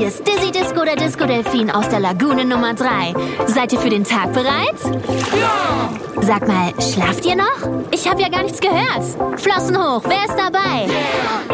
ist Dizzy Disco, der Disco-Delfin aus der Lagune Nummer 3. Seid ihr für den Tag bereit? Ja! Sag mal, schlaft ihr noch? Ich habe ja gar nichts gehört. Flossen hoch, wer ist dabei? Yeah!